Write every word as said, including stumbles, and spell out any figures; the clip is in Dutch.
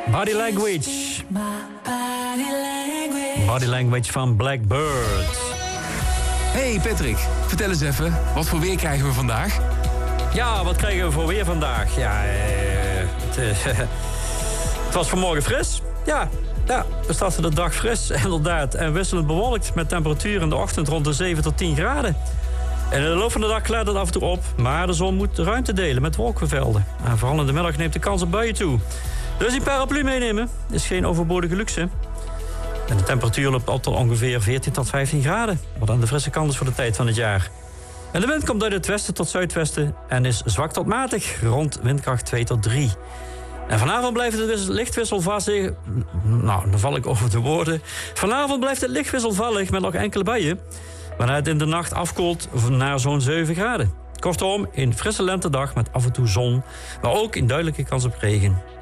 Body Language. Body Language van Blackbird. Hey Patrick, vertel eens even, wat voor weer krijgen we vandaag? Ja, wat krijgen we voor weer vandaag? Ja, eh, het, eh, het was vanmorgen fris. Ja, ja, we starten de dag fris, inderdaad. En wisselend bewolkt met temperatuur in de ochtend rond de zeven tot tien graden. En in de loop van de dag klaart het af en toe op. Maar de zon moet ruimte delen met wolkenvelden. En vooral in de middag neemt de kans op buien toe. Dus die paraplu meenemen is geen overbodige luxe. En de temperatuur loopt op tot ongeveer veertien tot vijftien graden. Wat aan de frisse kant is voor de tijd van het jaar. En de wind komt uit het westen tot zuidwesten en is zwak tot matig, rond windkracht twee tot drie. En vanavond blijft het licht wisselvallig. Nou, dan val ik over de woorden. Vanavond blijft het licht wisselvallig met nog enkele buien, waarna het in de nacht afkoelt naar zo'n zeven graden. Kortom, een frisse lentedag met af en toe zon, maar ook een duidelijke kans op regen.